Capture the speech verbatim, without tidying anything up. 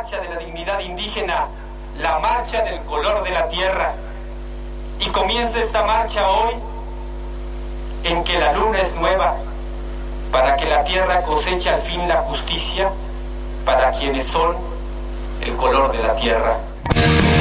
marcha de la dignidad indígena, la marcha del color de la tierra. Y comienza esta marcha hoy, en que la luna es nueva, para que la tierra coseche al fin la justicia para quienes son el color de la tierra.